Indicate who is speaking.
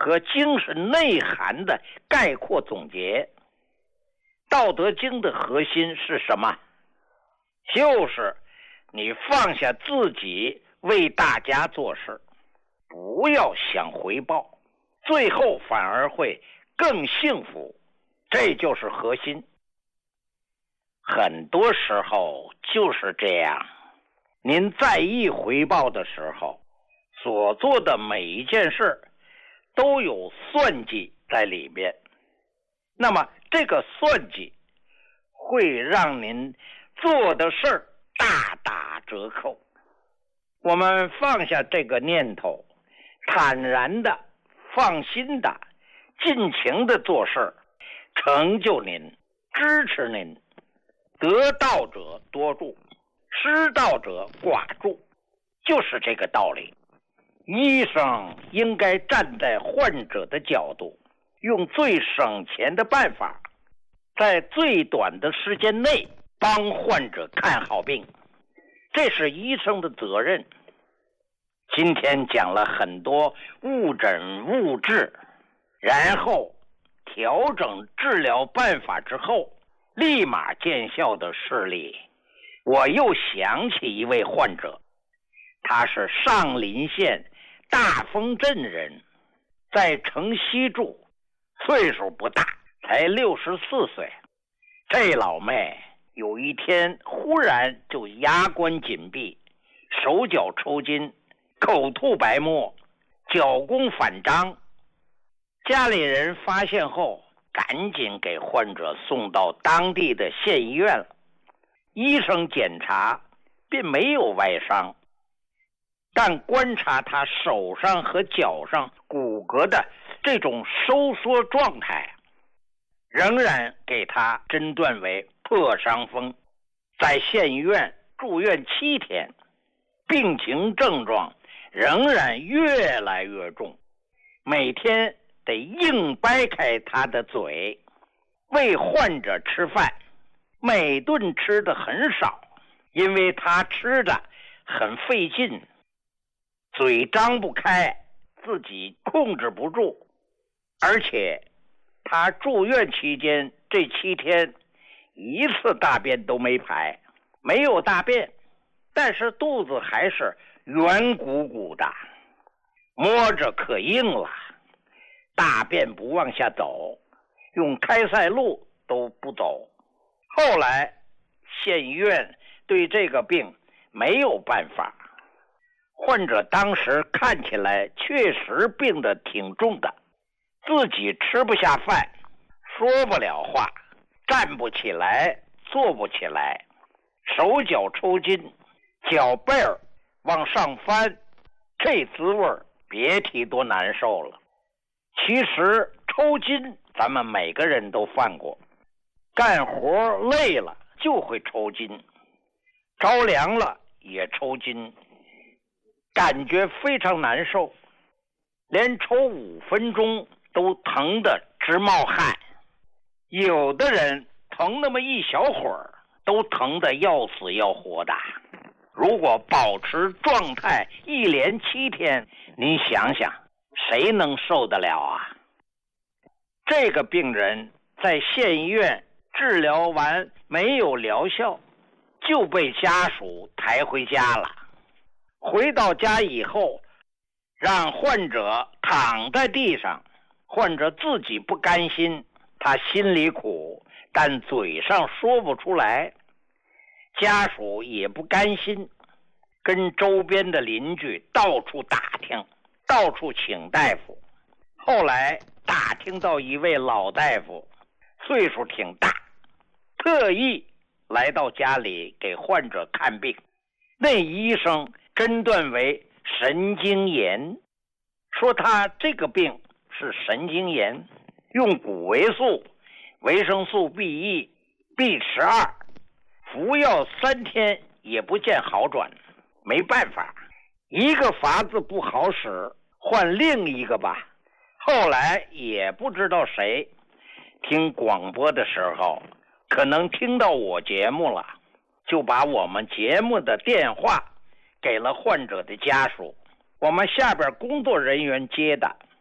Speaker 1: 和精神内涵的概括总结。道德经的核心是什么？就是你放下自己为大家做事，不要想回报，最后反而会更幸福，这就是核心。很多时候就是这样，您在意回报的时候，所做的每一件事都有算计在里面，那么这个算计会让您做的事儿大打折扣。我们放下这个念头，坦然的、放心的、尽情的做事，成就您，支持您。得道者多助，失道者寡助，就是这个道理。医生应该站在患者的角度，用最省钱的办法，在最短的时间内帮患者看好病，这是医生的责任。今天讲了很多误诊误治，然后调整治疗办法之后立马见效的事例，我又想起一位患者，他是上林县大丰镇人，在城西住，岁数不大，才64岁。这老妹有一天忽然就牙关紧闭，手脚抽筋，口吐白沫，脚弓反张。家里人发现后赶紧给患者送到当地的县医院了。医生检查并没有外伤，但观察他手上和脚上骨骼的这种收缩状态，仍然给他诊断为破伤风。在县医院住院7天，病情症状仍然越来越重，每天得硬掰开他的嘴喂患者吃饭，每顿吃的很少，因为他吃的很费劲，嘴张不开，自己控制不住。而且他住院期间这7天一次大便都没排，没有大便，但是肚子还是圆鼓鼓的，摸着可硬了，大便不往下走，用开塞露都不走。后来县医院对这个病没有办法，患者当时看起来确实病得挺重的，自己吃不下饭，说不了话，站不起来，坐不起来，手脚抽筋，脚背儿往上翻，这滋味别提多难受了。其实抽筋咱们每个人都犯过，干活累了就会抽筋，着凉了也抽筋，感觉非常难受，连抽5分钟都疼得直冒汗，有的人疼那么一小会儿都疼得要死要活的。如果保持状态一连7天，您想想谁能受得了啊？这个病人在县医院治疗完没有疗效，就被家属抬回家了。回到家以后，让患者躺在地上，患者自己不甘心，他心里苦，但嘴上说不出来。家属也不甘心，跟周边的邻居到处打听，到处请大夫。后来打听到一位老大夫，岁数挺大，特意来到家里给患者看病。那医生诊断为神经炎，说他这个病是神经炎，用谷维素、维生素 B1、B12，服药3天也不见好转。没办法，一个法子不好使，换另一个吧。后来也不知道谁听广播的时候可能听到我节目了，就把我们节目的电话给了患者的家属，我们下边工作人员接的。